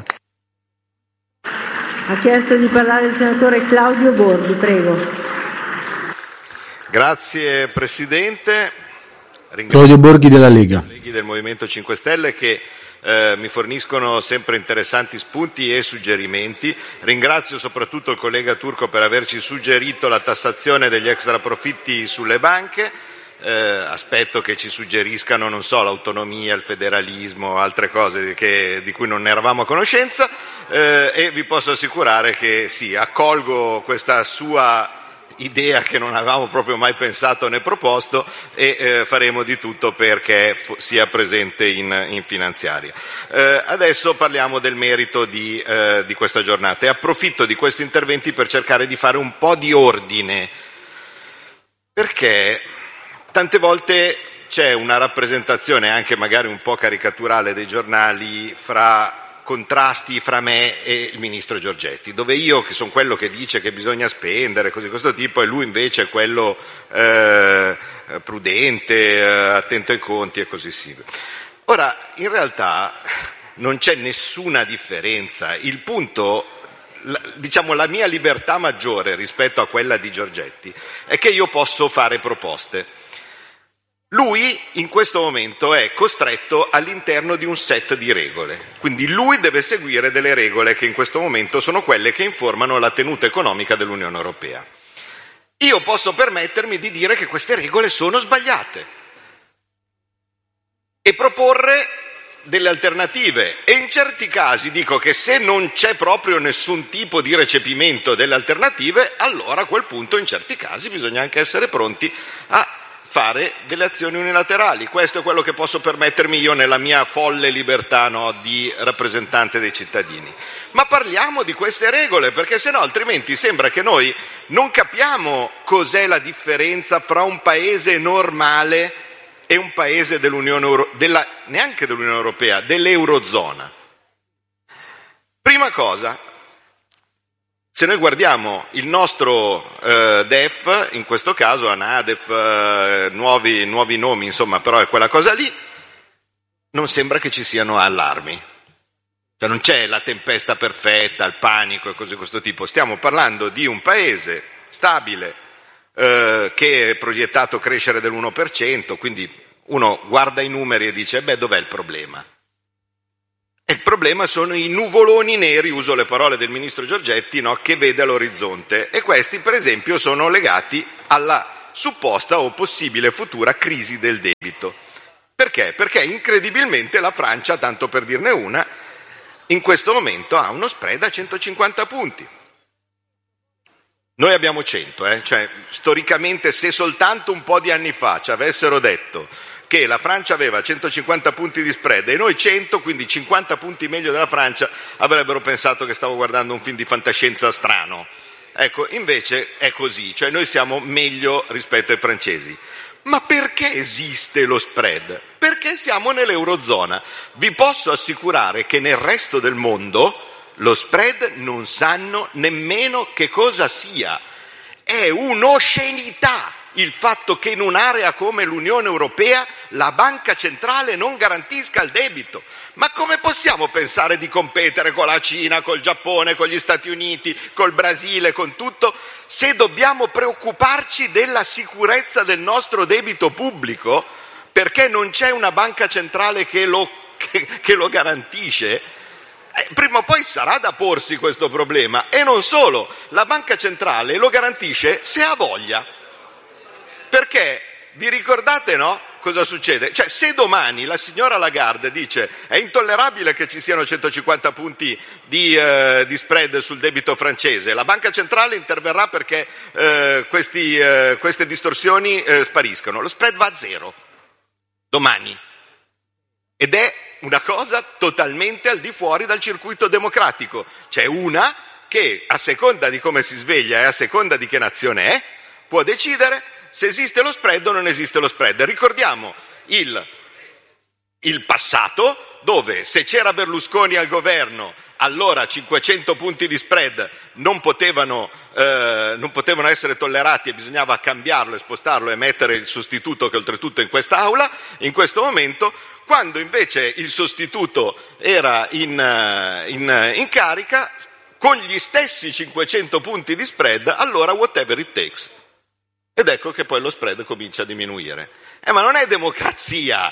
Ha chiesto di parlare il senatore Claudio Borghi, prego. Grazie Presidente. Claudio Borghi della Lega. I colleghi del Movimento 5 Stelle che mi forniscono sempre interessanti spunti e suggerimenti. Ringrazio soprattutto il collega Turco per averci suggerito la tassazione degli extraprofitti sulle banche. Aspetto che ci suggeriscano, non so, l'autonomia, il federalismo, altre cose di cui non ne eravamo a conoscenza, e vi posso assicurare che sì, accolgo questa sua idea che non avevamo proprio mai pensato né proposto, e faremo di tutto perché sia presente in finanziaria. Adesso parliamo del merito di questa giornata e approfitto di questi interventi per cercare di fare un po' di ordine, perché tante volte c'è una rappresentazione anche magari un po' caricaturale dei giornali fra contrasti fra me e il ministro Giorgetti, dove io, che sono quello che dice che bisogna spendere, cose di questo tipo, e lui invece è quello prudente, attento ai conti e così sì. Ora, in realtà non c'è nessuna differenza. Il punto, diciamo, la mia libertà maggiore rispetto a quella di Giorgetti è che io posso fare proposte. Lui in questo momento è costretto all'interno di un set di regole, quindi lui deve seguire delle regole che in questo momento sono quelle che informano la tenuta economica dell'Unione Europea. Io posso permettermi di dire che queste regole sono sbagliate e proporre delle alternative, e in certi casi dico che se non c'è proprio nessun tipo di recepimento delle alternative, allora a quel punto in certi casi bisogna anche essere pronti a fare delle azioni unilaterali. Questo è quello che posso permettermi io nella mia folle libertà, no, di rappresentante dei cittadini. Ma parliamo di queste regole, perché sennò altrimenti sembra che noi non capiamo cos'è la differenza fra un paese normale e un paese neanche dell'Unione Europea, dell'Eurozona. Prima cosa, se noi guardiamo il nostro DEF, in questo caso ANADEF, nuovi nomi, insomma, però è quella cosa lì, non sembra che ci siano allarmi. Cioè non c'è la tempesta perfetta, il panico e cose di questo tipo. Stiamo parlando di un paese stabile che è proiettato a crescere dell'1%, quindi uno guarda i numeri e dice dov'è il problema? E il problema sono i nuvoloni neri, uso le parole del ministro Giorgetti, no, che vede all'orizzonte, e questi per esempio sono legati alla supposta o possibile futura crisi del debito. Perché? Perché incredibilmente la Francia, tanto per dirne una, in questo momento ha uno spread a 150 punti. Noi abbiamo 100, cioè storicamente se soltanto un po' di anni fa ci avessero detto che la Francia aveva 150 punti di spread e noi 100, quindi 50 punti meglio della Francia, avrebbero pensato che stavo guardando un film di fantascienza strano. Ecco, invece è così, cioè noi siamo meglio rispetto ai francesi. Ma perché esiste lo spread? Perché siamo nell'Eurozona. Vi posso assicurare che nel resto del mondo lo spread non sanno nemmeno che cosa sia. È un'oscenità il fatto che in un'area come l'Unione Europea la banca centrale non garantisca il debito. Ma come possiamo pensare di competere con la Cina, col Giappone, con gli Stati Uniti, col Brasile, con tutto, se dobbiamo preoccuparci della sicurezza del nostro debito pubblico perché non c'è una banca centrale che lo garantisce? Prima o poi sarà da porsi questo problema, e non solo, la banca centrale lo garantisce se ha voglia. Perché vi ricordate, no? Cosa succede? Cioè, se domani la signora Lagarde dice è intollerabile che ci siano 150 punti di spread sul debito francese, la banca centrale interverrà perché queste distorsioni spariscono. Lo spread va a zero domani. Ed è una cosa totalmente al di fuori dal circuito democratico. C'è una che, a seconda di come si sveglia e a seconda di che nazione è, può decidere se esiste lo spread o non esiste lo spread. Ricordiamo il passato, dove se c'era Berlusconi al governo, allora 500 punti di spread non potevano essere tollerati e bisognava cambiarlo e spostarlo e mettere il sostituto, che oltretutto è in quest'aula. In questo momento, quando invece il sostituto era in carica, con gli stessi 500 punti di spread, allora whatever it takes. Ed ecco che poi lo spread comincia a diminuire. Ma non è democrazia,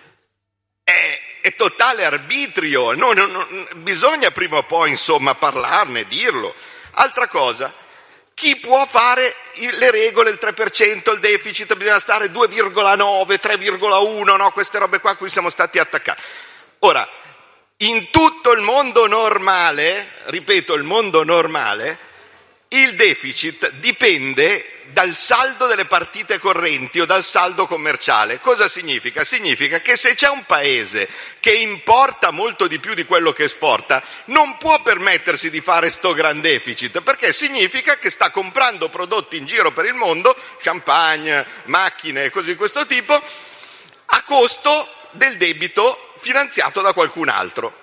è totale arbitrio. Bisogna prima o poi, insomma, parlarne, dirlo. Altra cosa, chi può fare le regole, il 3%, il deficit, bisogna stare 2,9, 3,1, no? Queste robe qua a cui siamo stati attaccati. Ora, in tutto il mondo normale, ripeto, il mondo normale, il deficit dipende dal saldo delle partite correnti o dal saldo commerciale. Cosa significa? Significa che se c'è un paese che importa molto di più di quello che esporta, non può permettersi di fare sto gran deficit, perché significa che sta comprando prodotti in giro per il mondo, champagne, macchine e cose di questo tipo, a costo del debito finanziato da qualcun altro.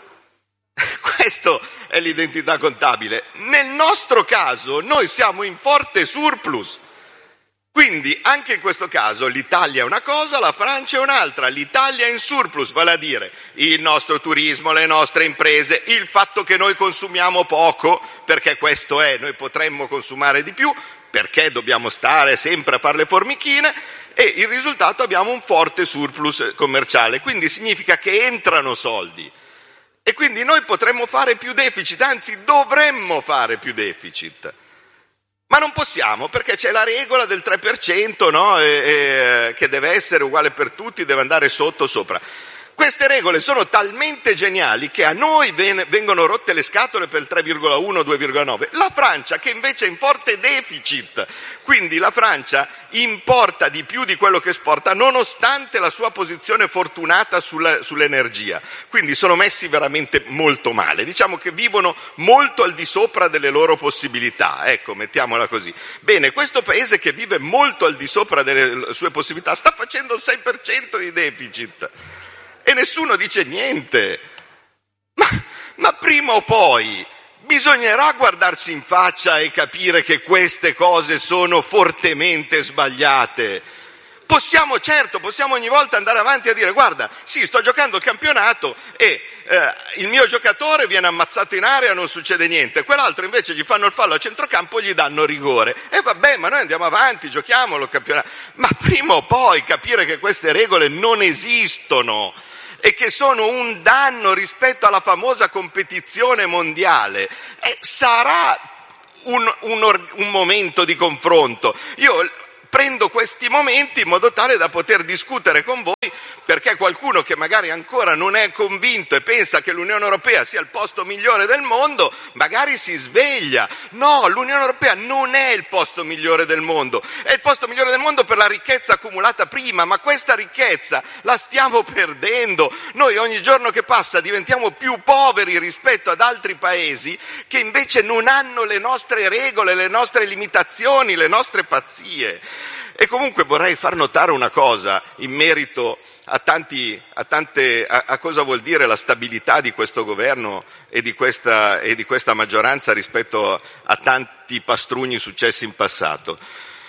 Questo è l'identità contabile. Nel nostro caso noi siamo in forte surplus, quindi anche in questo caso l'Italia è una cosa, la Francia è un'altra. L'Italia è in surplus, vale a dire il nostro turismo, le nostre imprese, il fatto che noi consumiamo poco, perché questo è, noi potremmo consumare di più, perché dobbiamo stare sempre a fare le formichine, e il risultato abbiamo un forte surplus commerciale, quindi significa che entrano soldi. E quindi noi potremmo fare più deficit, anzi dovremmo fare più deficit. Ma non possiamo, perché c'è la regola del 3%, no? Che deve essere uguale per tutti, deve andare sotto o sopra. Queste regole sono talmente geniali che a noi vengono rotte le scatole per il 3,1, 2,9. La Francia, che invece è in forte deficit, quindi la Francia importa di più di quello che esporta, nonostante la sua posizione fortunata sull'energia. Quindi sono messi veramente molto male. Diciamo che vivono molto al di sopra delle loro possibilità, ecco, mettiamola così. Bene, questo paese che vive molto al di sopra delle sue possibilità sta facendo il 6% di deficit. E nessuno dice niente. Ma prima o poi bisognerà guardarsi in faccia e capire che queste cose sono fortemente sbagliate. Possiamo ogni volta andare avanti a dire: guarda, sì, sto giocando il campionato e il mio giocatore viene ammazzato in area, non succede niente, quell'altro invece gli fanno il fallo a centrocampo, gli danno rigore, e vabbè, ma noi andiamo avanti, giochiamolo il campionato. Ma prima o poi capire che queste regole non esistono e che sono un danno rispetto alla famosa competizione mondiale, sarà un momento di confronto. Io prendo questi momenti in modo tale da poter discutere con voi, perché qualcuno che magari ancora non è convinto e pensa che l'Unione Europea sia il posto migliore del mondo, magari si sveglia. No, l'Unione Europea non è il posto migliore del mondo, è il posto migliore del mondo per la ricchezza accumulata prima, ma questa ricchezza la stiamo perdendo. Noi ogni giorno che passa diventiamo più poveri rispetto ad altri paesi che invece non hanno le nostre regole, le nostre limitazioni, le nostre pazzie. E comunque vorrei far notare una cosa in merito a cosa vuol dire la stabilità di questo governo e di questa maggioranza rispetto a tanti pastrugni successi in passato.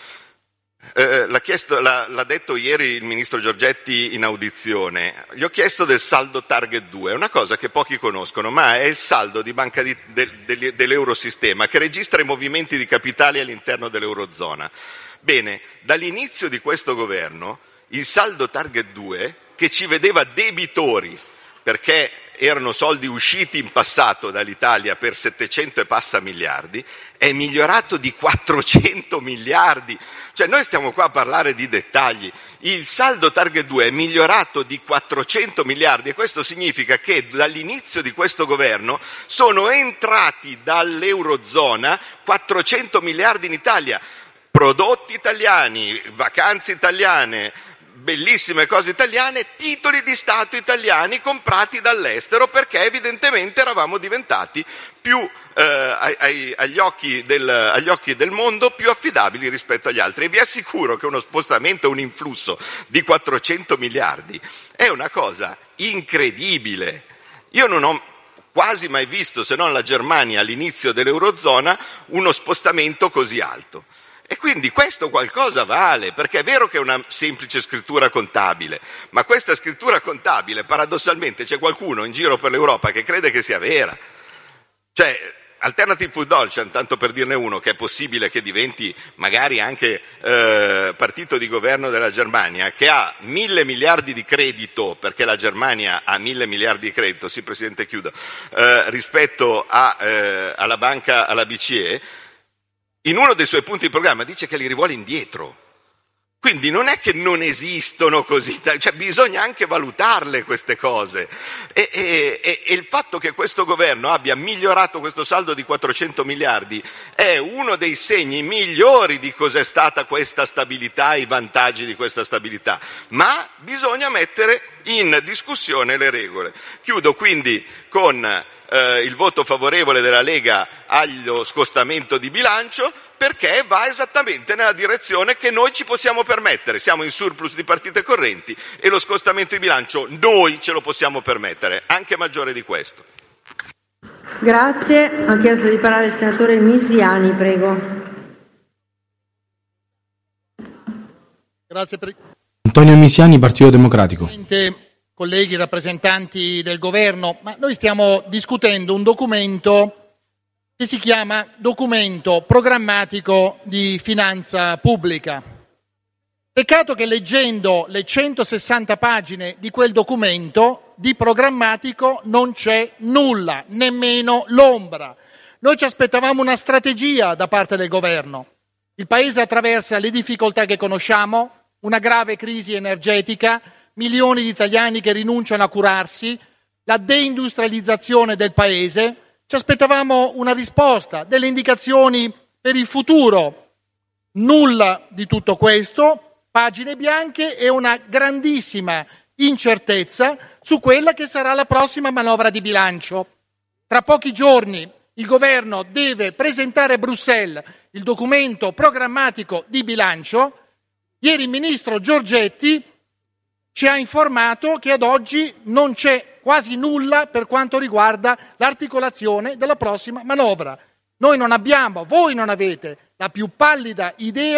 L'ha detto ieri il ministro Giorgetti in audizione. Gli ho chiesto del saldo Target 2, è una cosa che pochi conoscono, ma è il saldo di banca dell'Eurosistema che registra i movimenti di capitali all'interno dell'Eurozona. Bene, dall'inizio di questo governo il saldo Target 2, che ci vedeva debitori perché erano soldi usciti in passato dall'Italia per 700 e passa miliardi, è migliorato di 400 miliardi. Cioè noi stiamo qua a parlare di dettagli. Il saldo Target 2 è migliorato di 400 miliardi e questo significa che dall'inizio di questo governo sono entrati dall'Eurozona 400 miliardi in Italia. Prodotti italiani, vacanze italiane, bellissime cose italiane, titoli di Stato italiani comprati dall'estero perché evidentemente eravamo diventati più agli occhi del mondo più affidabili rispetto agli altri. E vi assicuro che uno spostamento, un influsso di 400 miliardi è una cosa incredibile. Io non ho quasi mai visto, se non la Germania all'inizio dell'Eurozona, uno spostamento così alto. E quindi questo qualcosa vale, perché è vero che è una semplice scrittura contabile, ma questa scrittura contabile, paradossalmente, c'è qualcuno in giro per l'Europa che crede che sia vera. Cioè, Alternative für Deutschland, tanto per dirne uno, che è possibile che diventi magari anche partito di governo della Germania, che ha 1.000 miliardi di credito, perché la Germania ha 1.000 miliardi di credito, sì Presidente chiudo, rispetto alla banca, alla BCE, in uno dei suoi punti di programma dice che li rivuole indietro. Quindi non è che non esistono così, cioè bisogna anche valutarle queste cose. E il fatto che questo governo abbia migliorato questo saldo di 400 miliardi è uno dei segni migliori di cos'è stata questa stabilità, i vantaggi di questa stabilità. Ma bisogna mettere in discussione le regole. Chiudo quindi con il voto favorevole della Lega allo scostamento di bilancio, perché va esattamente nella direzione che noi ci possiamo permettere. Siamo in surplus di partite correnti e lo scostamento di bilancio noi ce lo possiamo permettere, anche maggiore di questo. Grazie. Ha chiesto di parlare il senatore Misiani, prego. Grazie Antonio Misiani, Partito Democratico. Colleghi rappresentanti del governo, ma noi stiamo discutendo un documento che si chiama Documento programmatico di finanza pubblica. Peccato che leggendo le 160 pagine di quel documento di programmatico non c'è nulla, nemmeno l'ombra. Noi ci aspettavamo una strategia da parte del governo. Il Paese attraversa le difficoltà che conosciamo, una grave crisi energetica, milioni di italiani che rinunciano a curarsi, la deindustrializzazione del Paese. Ci aspettavamo una risposta, delle indicazioni per il futuro. Nulla di tutto questo, pagine bianche e una grandissima incertezza su quella che sarà la prossima manovra di bilancio. Tra pochi giorni il governo deve presentare a Bruxelles il documento programmatico di bilancio. Ieri il ministro Giorgetti ci ha informato che ad oggi non c'è quasi nulla per quanto riguarda l'articolazione della prossima manovra. Noi non abbiamo, voi non avete la più pallida idea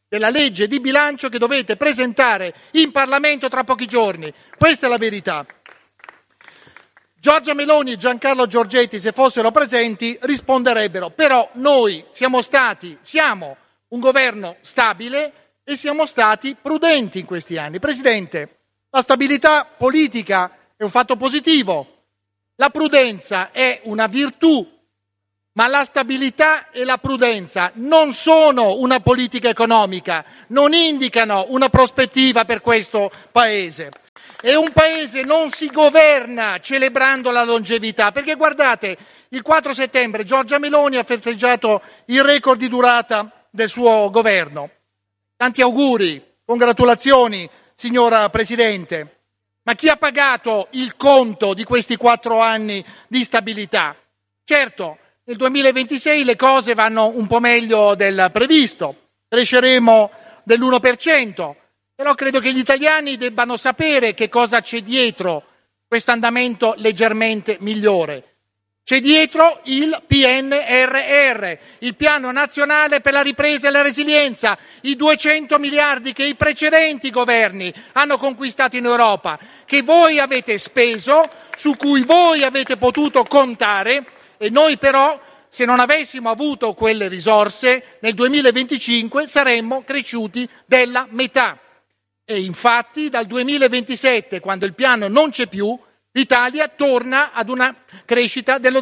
della legge di bilancio che dovete presentare in Parlamento tra pochi giorni. Questa è la verità. Giorgia Meloni e Giancarlo Giorgetti, se fossero presenti, risponderebbero. Però noi siamo un governo stabile e siamo stati prudenti in questi anni. Presidente, la stabilità politica è un fatto positivo, la prudenza è una virtù, ma la stabilità e la prudenza non sono una politica economica, non indicano una prospettiva per questo Paese. E un Paese non si governa celebrando la longevità, perché guardate, il 4 settembre Giorgia Meloni ha festeggiato il record di durata del suo governo. Tanti auguri, congratulazioni, signora Presidente. Ma chi ha pagato il conto di questi 4 anni di stabilità? Certo, nel 2026 le cose vanno un po' meglio del previsto, cresceremo dell'1%, però credo che gli italiani debbano sapere che cosa c'è dietro questo andamento leggermente migliore. C'è dietro il PNRR, il Piano Nazionale per la Ripresa e la Resilienza, i 200 miliardi che i precedenti governi hanno conquistato in Europa, che voi avete speso, su cui voi avete potuto contare, e noi però, se non avessimo avuto quelle risorse, nel 2025 saremmo cresciuti della metà. E infatti dal 2027, quando il piano non c'è più, l'Italia torna ad una crescita dello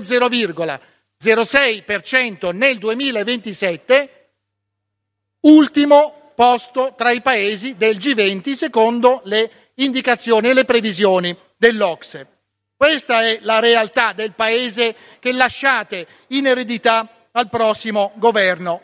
0,06% nel 2027, ultimo posto tra i paesi del G20 secondo le indicazioni e le previsioni dell'OCSE. Questa è la realtà del Paese che lasciate in eredità al prossimo governo.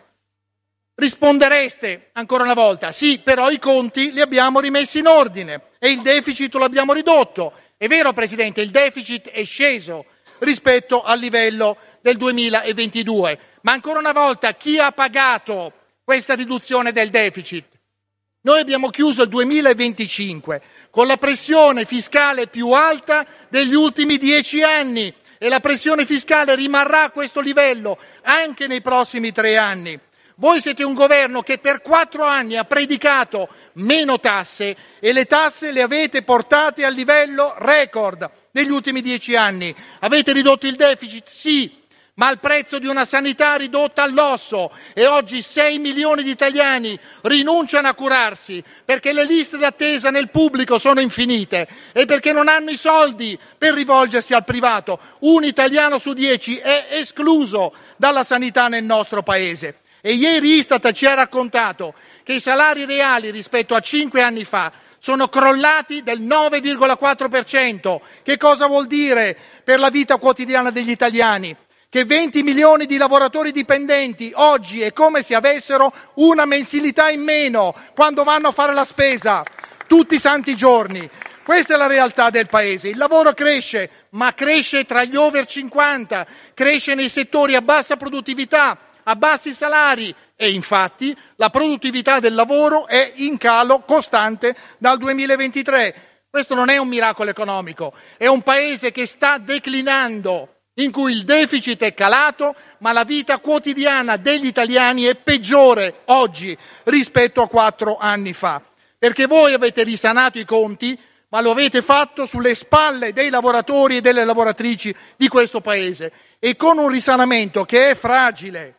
Rispondereste ancora una volta, sì, però i conti li abbiamo rimessi in ordine e il deficit lo abbiamo ridotto. È vero, Presidente, il deficit è sceso rispetto al livello del 2022, ma ancora una volta chi ha pagato questa riduzione del deficit? Noi abbiamo chiuso il 2025 con la pressione fiscale più alta degli ultimi 10 anni e la pressione fiscale rimarrà a questo livello anche nei prossimi 3 anni. Voi siete un governo che per 4 anni ha predicato meno tasse e le tasse le avete portate a livello record negli ultimi 10 anni. Avete ridotto il deficit? Sì, ma al prezzo di una sanità ridotta all'osso, e oggi 6 milioni di italiani rinunciano a curarsi perché le liste d'attesa nel pubblico sono infinite e perché non hanno i soldi per rivolgersi al privato. Un italiano su 10 è escluso dalla sanità nel nostro Paese. E ieri Istat ci ha raccontato che i salari reali rispetto a 5 anni fa sono crollati del 9,4%. Che cosa vuol dire per la vita quotidiana degli italiani? Che 20 milioni di lavoratori dipendenti oggi è come se avessero una mensilità in meno quando vanno a fare la spesa tutti i santi giorni. Questa è la realtà del Paese. Il lavoro cresce, ma cresce tra gli over 50, cresce nei settori a bassa produttività, a bassi salari, e infatti la produttività del lavoro è in calo costante dal 2023. Questo non è un miracolo economico, è un Paese che sta declinando, in cui il deficit è calato, ma la vita quotidiana degli italiani è peggiore oggi rispetto a 4 anni fa. Perché voi avete risanato i conti, ma lo avete fatto sulle spalle dei lavoratori e delle lavoratrici di questo Paese, e con un risanamento che è fragile.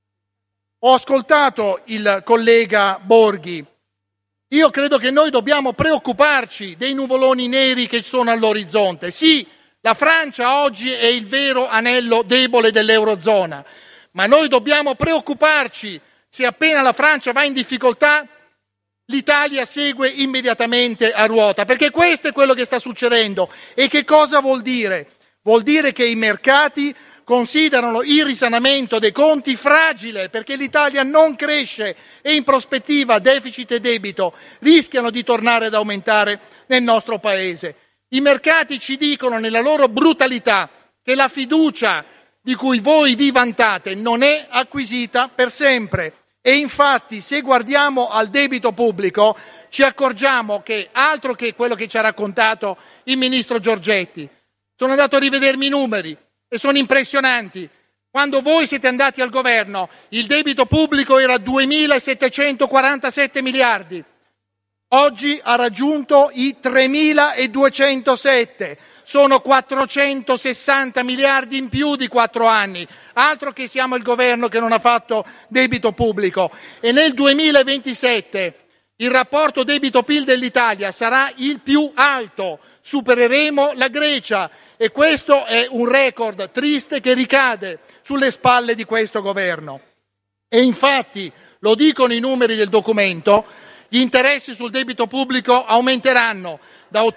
Ho ascoltato il collega Borghi. Io credo che noi dobbiamo preoccuparci dei nuvoloni neri che sono all'orizzonte. Sì, la Francia oggi è il vero anello debole dell'Eurozona, ma noi dobbiamo preoccuparci se appena la Francia va in difficoltà l'Italia segue immediatamente a ruota, perché questo è quello che sta succedendo. E che cosa vuol dire? Vuol dire che i mercati considerano il risanamento dei conti fragile, perché l'Italia non cresce e in prospettiva deficit e debito rischiano di tornare ad aumentare nel nostro Paese. I mercati ci dicono nella loro brutalità che la fiducia di cui voi vi vantate non è acquisita per sempre. E infatti, se guardiamo al debito pubblico, ci accorgiamo che, altro che quello che ci ha raccontato il ministro Giorgetti, sono andato a rivedermi i numeri e sono impressionanti. Quando voi siete andati al governo, il debito pubblico era 2.747 miliardi. Oggi ha raggiunto i 3.207, sono 460 miliardi in più di 4 anni, altro che siamo il governo che non ha fatto debito pubblico. E nel 2027 il rapporto debito-PIL dell'Italia sarà il più alto, supereremo la Grecia e questo è un record triste che ricade sulle spalle di questo governo. E infatti, lo dicono i numeri del documento, gli interessi sul debito pubblico aumenteranno da